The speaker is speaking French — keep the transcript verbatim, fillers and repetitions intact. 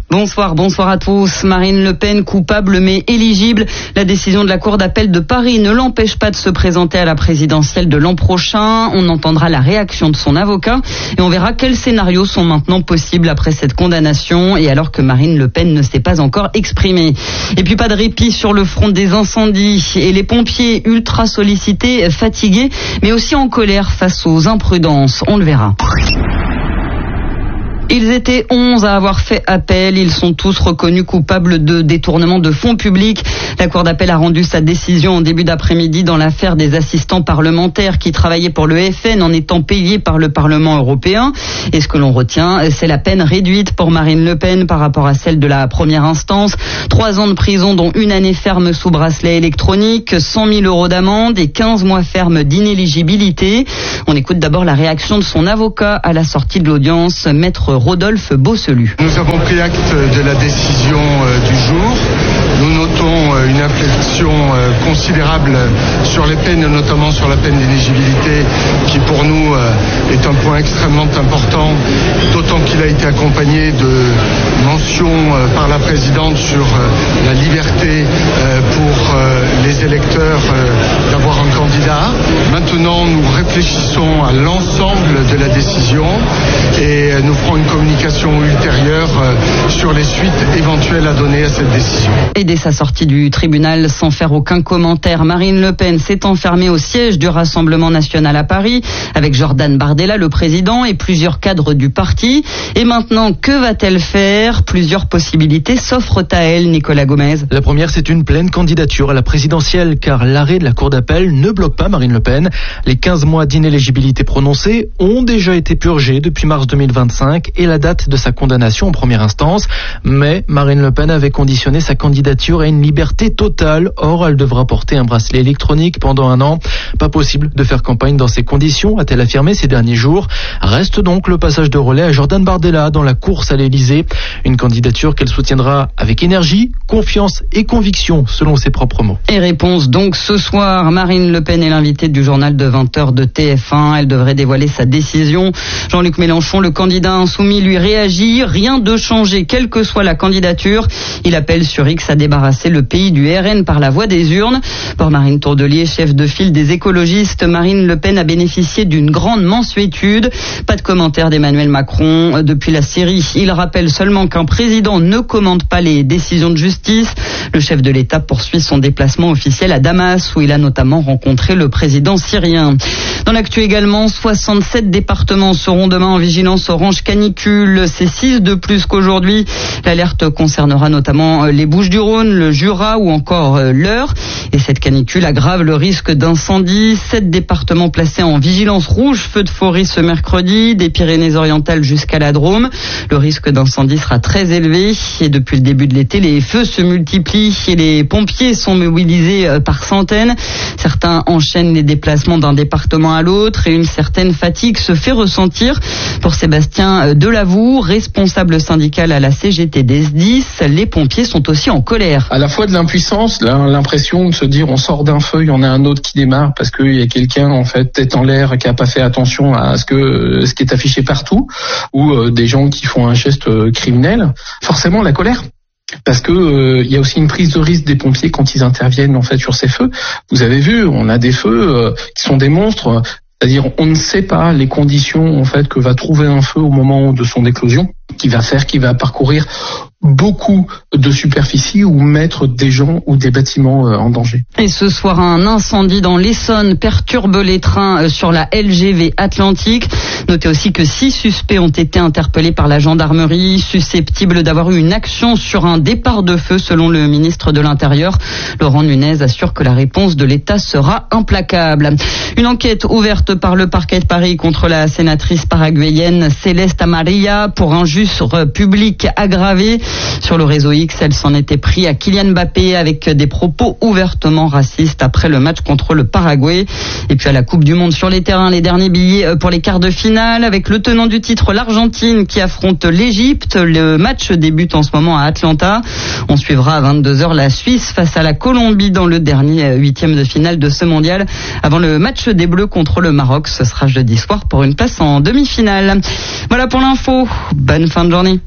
Bonsoir, bonsoir à tous. Marine Le Pen, coupable mais éligible. La décision de la Cour d'appel de Paris ne l'empêche pas de se présenter à la présidentielle de l'an prochain. On entendra la réaction de son avocat et on verra quels scénarios sont maintenant possibles après cette condamnation et alors que Marine Le Pen ne s'est pas encore exprimée. Et puis pas de répit sur le front des incendies et les pompiers ultra sollicités, fatigués, mais aussi en colère face aux imprudences. On le verra. Ils étaient onze à avoir fait appel. Ils sont tous reconnus coupables de détournement de fonds publics. La Cour d'appel a rendu sa décision en début d'après-midi dans l'affaire des assistants parlementaires qui travaillaient pour le F N en étant payés par le Parlement européen. Et ce que l'on retient, c'est la peine réduite pour Marine Le Pen par rapport à celle de la première instance. Trois ans de prison dont une année ferme sous bracelet électronique, cent mille euros d'amende et quinze mois ferme d'inéligibilité. On écoute d'abord la réaction de son avocat à la sortie de l'audience, maître Rodolphe Beausselu. Nous avons pris acte de la décision euh, du jour. Nous notons euh, une inflexion euh, considérable sur les peines, notamment sur la peine d'inéligibilité, qui pour nous euh, est un point extrêmement important, d'autant qu'il a été accompagné de mentions euh, par la présidente sur euh, la liberté euh, pour euh, les électeurs euh, d'avoir un candidat. Maintenant, nous réfléchissons à l'ensemble de la décision et euh, nous ferons une communication ultérieure euh, sur les suites éventuelles à donner à cette décision. Et dès sa sortie du tribunal, sans faire aucun commentaire, Marine Le Pen s'est enfermée au siège du Rassemblement national à Paris, avec Jordan Bardella, le président, et plusieurs cadres du parti. Et maintenant, que va-t-elle faire ? Plusieurs possibilités s'offrent à elle, Nicolas Gomez. La première, c'est une pleine candidature à la présidentielle, car l'arrêt de la Cour d'appel ne bloque pas Marine Le Pen. Les quinze mois d'inéligibilité prononcés ont déjà été purgés depuis mars deux mille vingt-cinq et la date de sa condamnation en première instance. Mais Marine Le Pen avait conditionné sa candidature à une liberté totale. Or, elle devra porter un bracelet électronique pendant un an. Pas possible de faire campagne dans ces conditions, a-t-elle affirmé ces derniers jours. Reste donc le passage de relais à Jordan Bardella dans la course à l'Elysée. Une candidature qu'elle soutiendra avec énergie, confiance et conviction, selon ses propres mots. Et réponse donc ce soir. Marine Le Pen est l'invitée du journal de vingt heures de T F un. Elle devrait dévoiler sa décision. Jean-Luc Mélenchon, le candidat insoumis, lui réagit. Rien de changé, quelle que soit la candidature. Il appelle sur X à débarrasser le pays du R N par la voie des urnes. Pour Marine Tourdelier, chef de file des écologistes, Marine Le Pen a bénéficié d'une grande mansuétude. Pas de commentaire d'Emmanuel Macron depuis la Syrie. Il rappelle seulement qu'un président ne commande pas les décisions de justice. Le chef de l'État poursuit son déplacement officiel à Damas, où il a notamment rencontré le président syrien. Dans l'actu également, soixante-sept départements seront demain en vigilance orange canicule. C'est six de plus qu'aujourd'hui. L'alerte concernera notamment les Bouches-du-Rhône, le Jura ou encore l'Eure. Et cette canicule aggrave le risque d'incendie. Sept départements placés en vigilance rouge, feu de forêt ce mercredi, des Pyrénées-Orientales jusqu'à la Drôme. Le risque d'incendie sera très élevé. Et depuis le début de l'été, les feux se multiplient et les pompiers sont mobilisés par centaines. Certains enchaînent les déplacements d'un département à l'autre et une certaine fatigue se fait ressentir. Pour Sébastien Delavoux, responsable syndical à la C G T des S D I S, les pompiers sont aussi en colère. À la fois de l'impuissance, l'impression de se dire on sort d'un feu, il y en a un autre qui démarre parce qu'il y a quelqu'un en fait tête en l'air qui a pas fait attention à ce que ce qui est affiché partout, ou euh, des gens qui font un geste euh, criminel. Forcément la colère. Parce que euh, il y a aussi une prise de risque des pompiers quand ils interviennent en fait sur ces feux. Vous avez vu, on a des feux euh, qui sont des monstres. C'est-à-dire, on ne sait pas les conditions en fait que va trouver un feu au moment de son éclosion, qui va faire, qui va parcourir beaucoup de superficie ou mettre des gens ou des bâtiments en danger. Et ce soir, un incendie dans l'Essonne perturbe les trains sur la L G V Atlantique. Notez aussi que six suspects ont été interpellés par la gendarmerie, susceptibles d'avoir eu une action sur un départ de feu, selon le ministre de l'Intérieur. Laurent Nunez assure que la réponse de l'État sera implacable. Une enquête ouverte par le parquet de Paris contre la sénatrice paraguayenne Céleste Amarilla pour injure public aggravé. Sur le réseau X, elle s'en était pris à Kylian Mbappé avec des propos ouvertement racistes après le match contre le Paraguay. Et puis à la Coupe du Monde sur les terrains, les derniers billets pour les quarts de finale avec le tenant du titre, l'Argentine, qui affronte l'Égypte. Le match débute en ce moment à Atlanta. On suivra à vingt-deux heures la Suisse face à la Colombie dans le dernier huitième de finale de ce mondial. Avant le match des Bleus contre le Maroc, ce sera jeudi soir pour une place en demi-finale. Voilà pour l'info. Bonne fin de journée.